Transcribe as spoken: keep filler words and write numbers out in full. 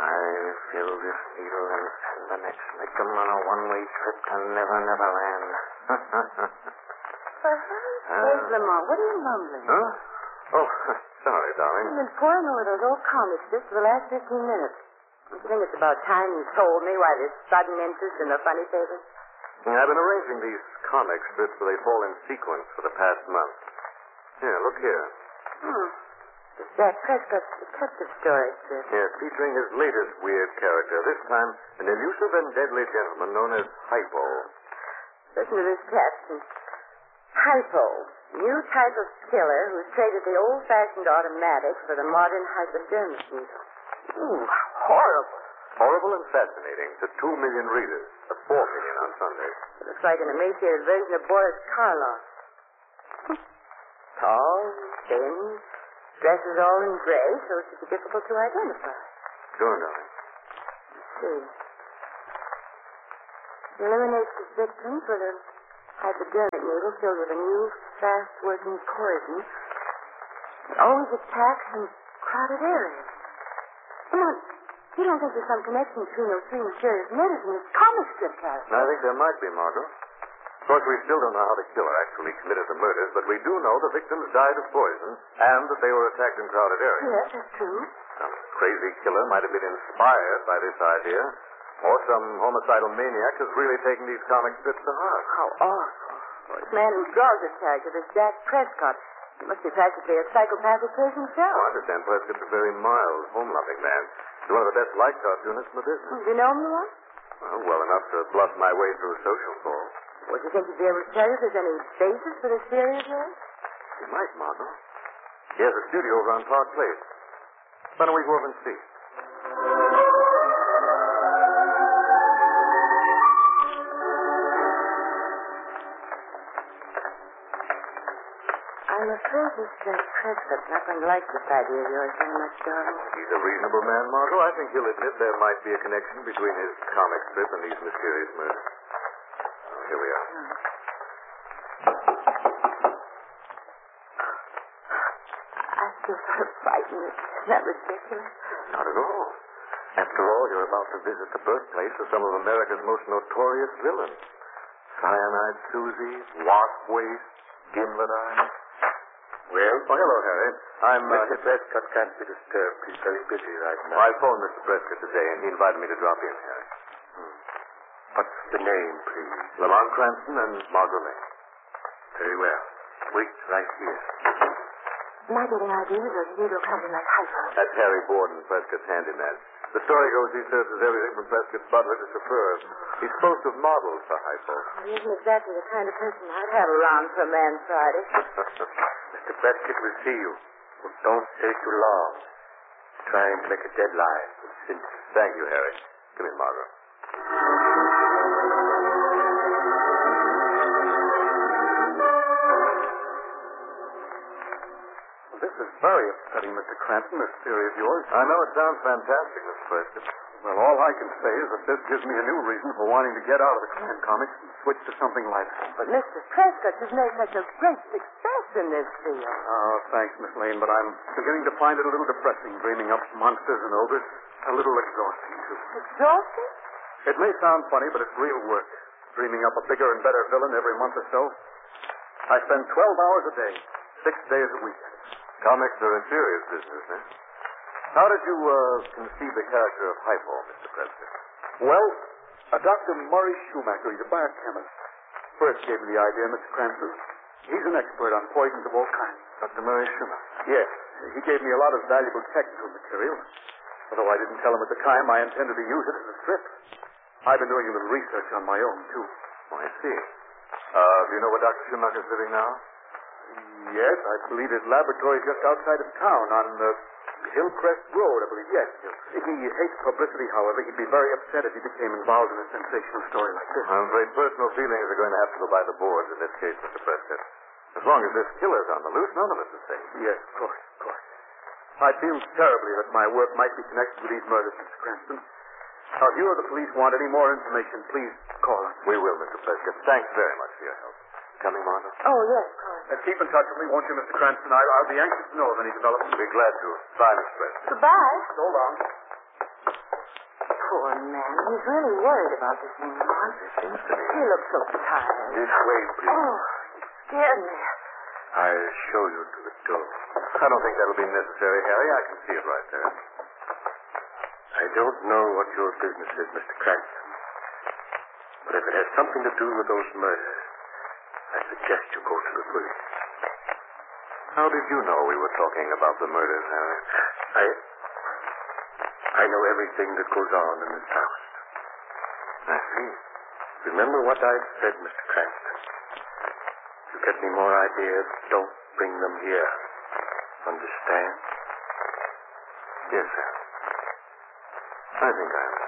I fill this needle and send the next victim on a one-way trip to Never Never Land. For heaven's sake, Lamont, what are you mumbling? Huh? Oh, sorry, darling. I've been poring over those old comic strips for the last fifteen minutes. Don't you think it's about time you told me why this sudden interest in the funny papers? I've been arranging these comic strips so they fall in sequence for the past month. Here, look here. Hmm. It's Jack Prescott's detective story strip. Yes, featuring his latest weird character. This time, an elusive and deadly gentleman known as Hypo. Listen to this caption. Hypo, new type of killer who's traded the old-fashioned automatic for the modern hypodermic needle. Ooh, horrible. Horrible and fascinating to two million readers. To four million on Sunday. It looks like an emaciated version of Boris Karloff. Tall, thin, dresses all in gray, so it should be difficult to identify. Sure, darling. Let's see. He eliminates his victims with a hypodermic needle filled with a new, fast-working poison. It always attacks in crowded areas. Come on. You don't think there's some connection between those three mysterious murders and this comic strip character? I think there might be, Margot. Of course, we still don't know how the killer actually committed the murders, but we do know the victims died of poison and that they were attacked in crowded areas. Yes, that's true. Some crazy killer might have been inspired by this idea, or some homicidal maniac has really taken these comic strips to heart. How awful. Well, this man who draws this character, this Jack Prescott, he must be practically a psychopathic case himself. Oh, I understand Prescott's a very mild, home-loving man. He's one of the best light cartoonists in the business. Do you know him, Lamont? Well, well enough to bluff my way through social calls. Would you think he'd be able to tell you if there's any basis for this theory of yours? He might, Margot. He has a studio over on Park Place. Why don't we go over and see? I'm afraid this Jack Prescott's not going to like this idea of yours very much, darling. He's a reasonable man, Margot. I think he'll admit there might be a connection between his comic strip and these mysterious murders. Here we are. Hmm. I feel sort of frightened. Isn't that ridiculous? Not at all. After all, you're about to visit the birthplace of some of America's most notorious villains. Cyanide Susie, Wasp Waste, Gimlet Eye. Well? Oh, hello, Harry. I'm, uh... Mister Prescott can't be disturbed. He's very busy right now. I phoned Mister Prescott today, and he invited me to drop in, Harry. Hmm. What's the name, please? Lamont Cranston and Margot Lane. Very well. Wait right here. Am I getting ideas, or does he look something like Hypo? That's Harry Borden, Prescott's handyman. The story goes he serves as everything from Prescott's butler to chauffeur. He's supposed to have modeled for Hypo. He isn't exactly the kind of person I'd have around for a man Friday. Mister Prescott will see you. But don't stay too long. Try and make a deadline with Cynthia. Thank you, Harry. Come in, Margot. This is very upsetting, Mister Cranston, this theory of yours. I know it sounds fantastic, Mister Prescott. Well, all I can say is that this gives me a new reason for wanting to get out of the crime comics and switch to something lighter. But Mister Prescott, you've made such a great success in this field. Oh, thanks, Miss Lane, but I'm beginning to find it a little depressing, dreaming up monsters and ogres. A little exhausting, too. Exhausting? It may sound funny, but it's real work. Dreaming up a bigger and better villain every month or so. I spend twelve hours a day, six days a week. Comics are a serious business, eh? How did you, uh, conceive the character of Hypo, Mister Prescott? Well, a Doctor Murray Schumacher, he's a biochemist, first gave me the idea, Mister Cranston. He's an expert on poisons of all kinds. Doctor Murray Schumacher? Yes. He gave me a lot of valuable technical material. Although I didn't tell him at the time I intended to use it as a strip. I've been doing a little research on my own, too. Oh, I see. Uh, do you know where Doctor Schumacher's living now? Yes, I believe his laboratory is just outside of town on uh, Hillcrest Road, I believe. Yes. He hates publicity, however. He'd be very upset if he became involved in a sensational story like this. I'm afraid personal feelings are going to have to go by the boards in this case, Mister Prescott. As long as this killer's on the loose, none of us is safe. Yes, of course, of course. I feel terribly that my work might be connected with these murders, Mister Cranston. Now, if you or the police want any more information, please call us. We will, Mister Prescott. Thanks very much for your help. Coming, Martha? Oh, yes, of course. Uh, keep in touch with me, won't you, Mister Cranston? I, I'll be anxious to know of any developments. Be glad to. Bye, Mister Prescott. Goodbye. So long. Poor man. He's really worried about this thing, Lamont. It seems to be. He looks so tired. This way, please. Oh, he scared me. I'll show you to the door. I don't think that'll be necessary, Harry. I can see it right there. I don't know what your business is, Mister Cranston. But if it has something to do with those murders, I suggest you go to the police. How did you know we were talking about the murders, Harry? I... I know everything that goes on in this house. I see. Remember what I've said, Mister Cranston. If you get any more ideas, don't bring them here. Understand? Yes, sir. I think I understand.